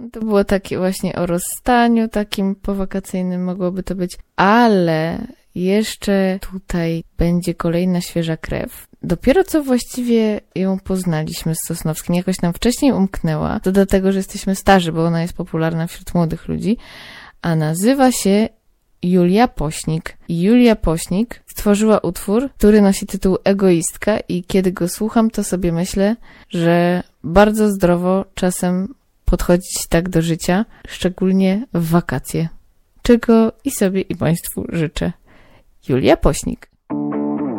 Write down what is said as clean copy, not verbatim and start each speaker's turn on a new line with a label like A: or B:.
A: To było takie właśnie o rozstaniu, takim powakacyjnym mogłoby to być, ale jeszcze tutaj będzie kolejna świeża krew. Dopiero co właściwie ją poznaliśmy z Sosnowskim, jakoś nam wcześniej umknęła, to dlatego, że jesteśmy starzy, bo ona jest popularna wśród młodych ludzi, a nazywa się Julia Pośnik. I Julia Pośnik stworzyła utwór, który nosi tytuł Egoistka i kiedy go słucham, to sobie myślę, że bardzo zdrowo czasem podchodzić tak do życia, szczególnie w wakacje. Czego i sobie i Państwu życzę. Julia Pośnik.